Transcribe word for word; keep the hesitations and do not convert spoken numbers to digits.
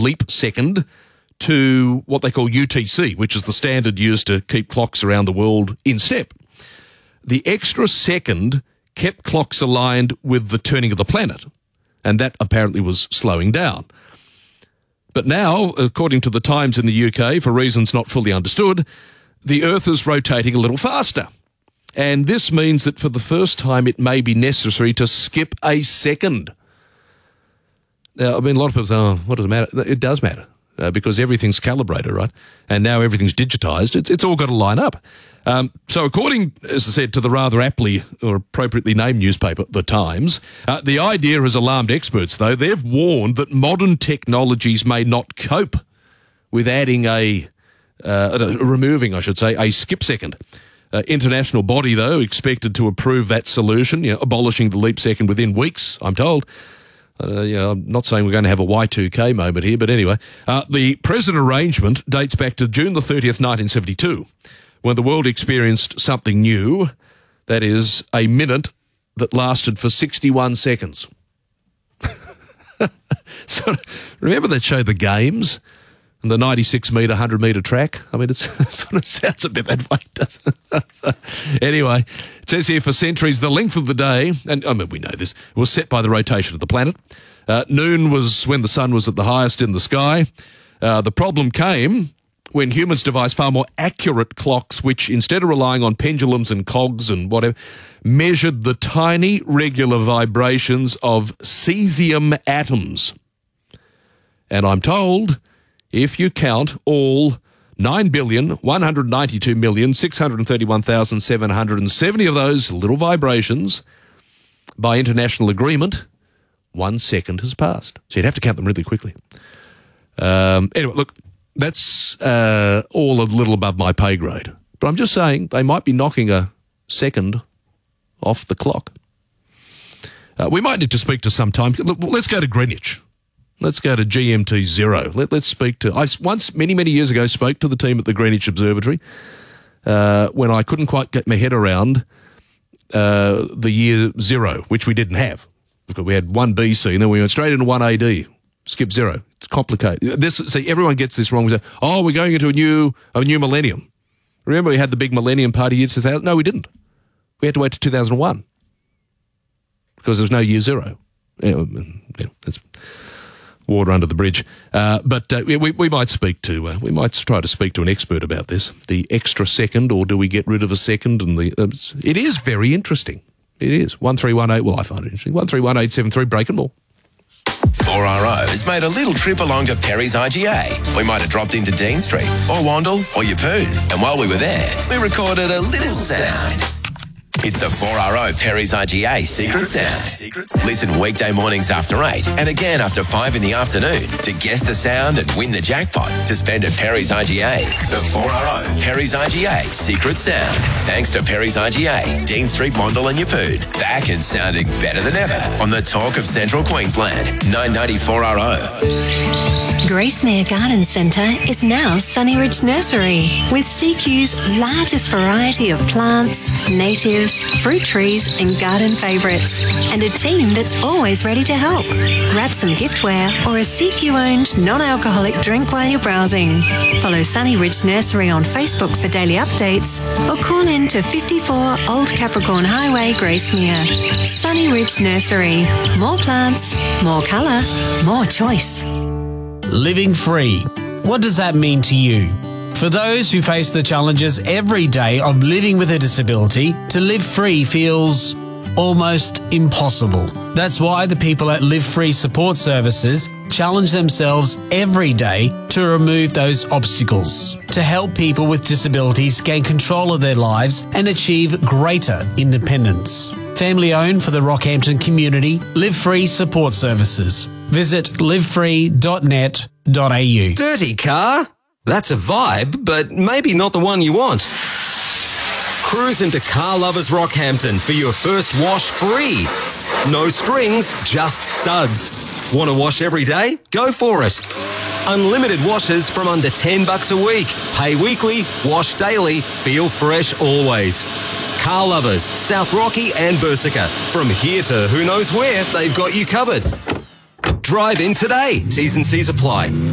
leap second to what they call U T C, which is the standard used to keep clocks around the world in step. The extra second kept clocks aligned with the turning of the planet, and that apparently was slowing down. But now, according to the Times in the U K, for reasons not fully understood, the Earth is rotating a little faster. And this means that for the first time it may be necessary to skip a second. Now, I mean, a lot of people say, oh, what does it matter? It does matter. Uh, because everything's calibrated, right? And now everything's digitised. It's, it's all got to line up. Um, so according, as I said, to the rather aptly or appropriately named newspaper, The Times, uh, the idea has alarmed experts, though. They've warned that modern technologies may not cope with adding a, uh, uh, removing, I should say, a skip second. Uh, international body, though, expected to approve that solution, you know, abolishing the leap second within weeks, I'm told. Uh, you know, I'm not saying we're going to have a Y two K moment here, but anyway. Uh, the present arrangement dates back to June the thirtieth, nineteen seventy-two, when the world experienced something new, that is, a minute that lasted for sixty-one seconds. So, remember that show, The Games? And the ninety-six metre, one hundred metre track? I mean, it's, it sort of sounds a bit that way, doesn't it? Anyway, it says here, for centuries, the length of the day, and I mean, we know this, was set by the rotation of the planet. Uh, noon was when the sun was at the highest in the sky. Uh, the problem came when humans devised far more accurate clocks, which, instead of relying on pendulums and cogs and whatever, measured the tiny regular vibrations of cesium atoms. And I'm told, if you count all nine billion, one hundred ninety-two million, six hundred thirty-one thousand, seven hundred seventy of those little vibrations, by international agreement, one second has passed. So you'd have to count them really quickly. Um, anyway, look, that's uh, all a little above my pay grade. But I'm just saying they might be knocking a second off the clock. Uh, we might need to speak to some time. Let's go to Greenwich. Let's go to G M T zero. Let, let's speak to... I once, many, many years ago, spoke to the team at the Greenwich Observatory uh, when I couldn't quite get my head around uh, the year zero, which we didn't have. Because we had one B C and then we went straight into one A D. Skip zero. It's complicated. This, see, everyone gets this wrong. We say, oh, we're going into a new a new millennium. Remember we had the big millennium party year two thousand? No, we didn't. We had to wait to two thousand one because there was no year zero. Anyway, that's water under the bridge. Uh, but uh, we, we might speak to, uh, we might try to speak to an expert about this. The extra second, or do we get rid of a second? And the uh, it is very interesting. It is. one three one eight, well, I find it interesting. one three one eight seven three, break and more. four R O has made a little trip along to Perry's I G A. We might have dropped into Dean Street, or Wandle, or Yeppoon. And while we were there, we recorded a little sound. It's the four R O Perry's I G A Secret Sound. Listen weekday mornings after eight and again after five in the afternoon to guess the sound and win the jackpot to spend at Perry's I G A. The four R O Perry's I G A Secret Sound. Thanks to Perry's I G A, Dean Street, Wandle and Yeppoon. Back and sounding better than ever on the Talk of Central Queensland. nine ninety four R O. Gracemere Garden Centre is now Sunnyridge Nursery, with C Q's largest variety of plants, natives, fruit trees and garden favourites, and a team that's always ready to help. Grab some giftware or a C Q-owned non-alcoholic drink while you're browsing. Follow Sunnyridge Nursery on Facebook for daily updates or call in to fifty-four Old Capricorn Highway, Gracemere. Sunnyridge Nursery. More plants, more colour, more choice. Living free. What does that mean to you? For those who face the challenges every day of living with a disability, to live free feels almost impossible. That's why the people at Live Free Support Services challenge themselves every day to remove those obstacles, to help people with disabilities gain control of their lives and achieve greater independence. Family owned for the Rockhampton community, Live Free Support Services. Visit live free dot net dot a u. Dirty car? That's a vibe, but maybe not the one you want. Cruise into Car Lovers Rockhampton for your first wash free. No strings, just studs. Want to wash every day? Go for it. Unlimited washes from under ten bucks a week. Pay weekly, wash daily, feel fresh always. Car Lovers, South Rocky and Bursica. From here to who knows where, they've got you covered. Drive in today. T's and C's apply.